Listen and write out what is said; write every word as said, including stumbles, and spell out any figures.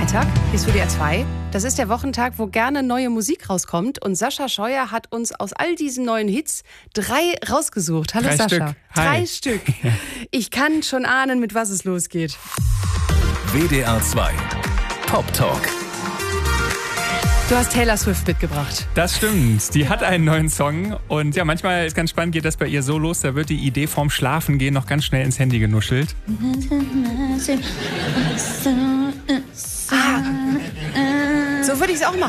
Freitag, hier ist W D R zwei. Das ist der Wochentag, wo gerne neue Musik rauskommt. Und Sascha Scheuer hat uns aus all diesen neuen Hits drei rausgesucht. Hallo Drei Sascha. Stück. Hi. Drei Stück. Ich kann schon ahnen, mit was es losgeht. W D R zwei Pop Talk. Du hast Taylor Swift mitgebracht. Das stimmt. Die hat einen neuen Song. Und ja, manchmal ist ganz spannend, geht das bei ihr so los. Da wird die Idee vorm Schlafengehen noch ganz schnell ins Handy genuschelt. Ah, so würde ich es auch machen.